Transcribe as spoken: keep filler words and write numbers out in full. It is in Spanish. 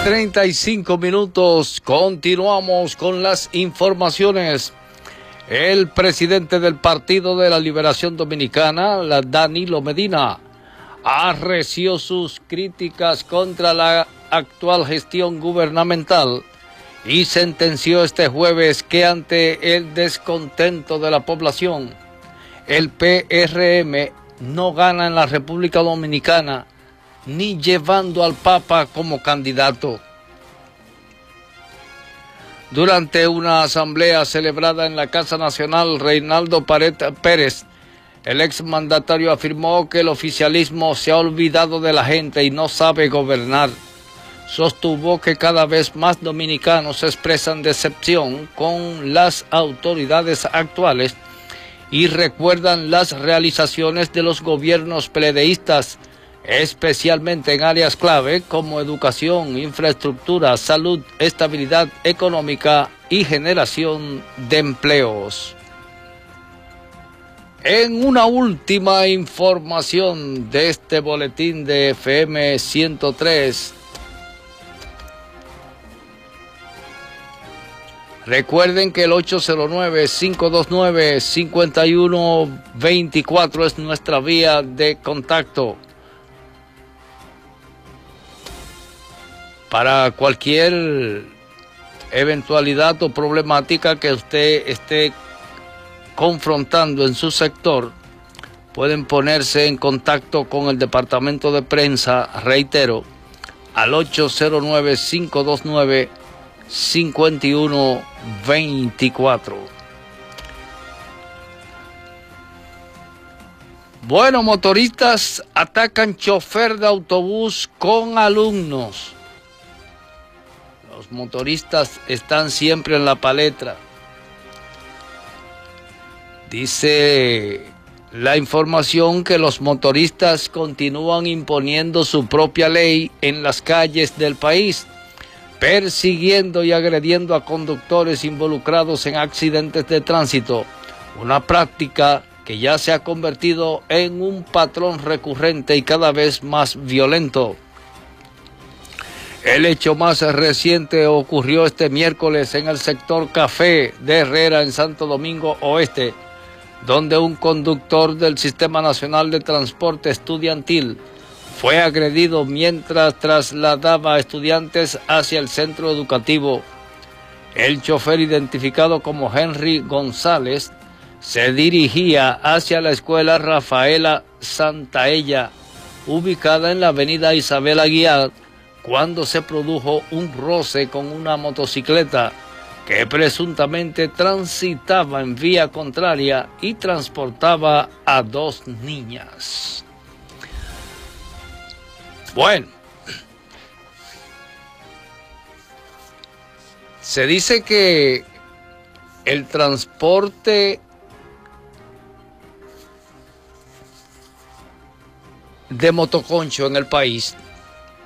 treinta y cinco minutos, continuamos con las informaciones. El presidente del Partido de la Liberación Dominicana, Danilo Medina, arreció sus críticas contra la actual gestión gubernamental y sentenció este jueves que ante el descontento de la población, el P R M no gana en la República Dominicana ni llevando al Papa como candidato. Durante una asamblea celebrada en la Casa Nacional, Reinaldo Pared Pérez, el exmandatario, afirmó que el oficialismo se ha olvidado de la gente y no sabe gobernar. Sostuvo que cada vez más dominicanos expresan decepción con las autoridades actuales y recuerdan las realizaciones de los gobiernos peledeístas, especialmente en áreas clave como educación, infraestructura, salud, estabilidad económica y generación de empleos. En una última información de este boletín de F M ciento tres, recuerden que el ocho cero nueve, cinco dos nueve, cinco uno dos cuatro es nuestra vía de contacto. Para cualquier eventualidad o problemática que usted esté confrontando en su sector, pueden ponerse en contacto con el departamento de prensa, reitero, al ocho cero nueve, cinco dos nueve, cinco uno dos cuatro. Bueno, motoristas atacan chofer de autobús con alumnos. Los motoristas están siempre en la palestra. Dice la información que los motoristas continúan imponiendo su propia ley en las calles del país, persiguiendo y agrediendo a conductores involucrados en accidentes de tránsito, una práctica que ya se ha convertido en un patrón recurrente y cada vez más violento. El hecho más reciente ocurrió este miércoles en el sector Café de Herrera, en Santo Domingo Oeste, donde un conductor del Sistema Nacional de Transporte Estudiantil fue agredido mientras trasladaba a estudiantes hacia el centro educativo. El chofer, identificado como Henry González, se dirigía hacia la escuela Rafaela Santaella, ubicada en la avenida Isabel Aguiar, cuando se produjo un roce con una motocicleta que presuntamente transitaba en vía contraria y transportaba a dos niñas. Bueno, se dice que el transporte de motoconcho en el país